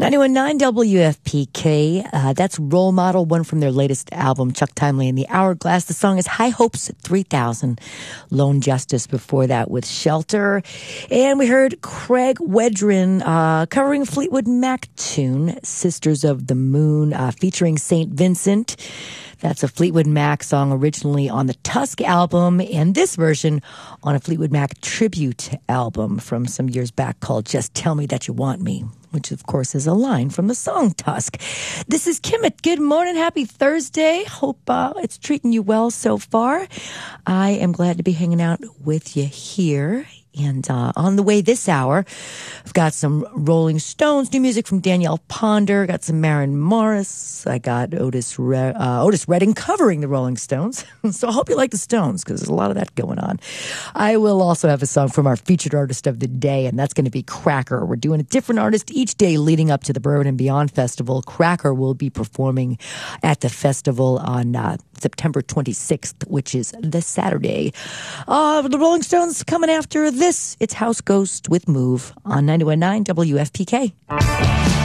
91.9 WFPK. That's Role Model, one from their latest album, Chuck Timely and the Hourglass. The song is High Hopes 3000. Lone Justice before that with Shelter. And we heard Craig Wedren covering Fleetwood Mac tune, Sisters of the Moon, featuring St. Vincent. That's a Fleetwood Mac song originally on the Tusk album, and this version on a Fleetwood Mac tribute album from some years back called Just Tell Me That You Want Me, which of course is a line from the song Tusk. This is Kimmit. Good morning. Happy Thursday. Hope it's treating you well so far. I am glad to be hanging out with you here. And on the way this hour, I've got some Rolling Stones, new music from Danielle Ponder, got some Maren Morris, I got Otis Redding covering the Rolling Stones. So I hope you like the Stones, because there's a lot of that going on. I will also have a song from our featured artist of the day, and that's going to be Cracker. We're doing a different artist each day leading up to the Bourbon and Beyond Festival. Cracker will be performing at the festival on September 26th, which is the Saturday. The Rolling Stones coming after this. It's House Ghost with Move on 91.9 WFPK.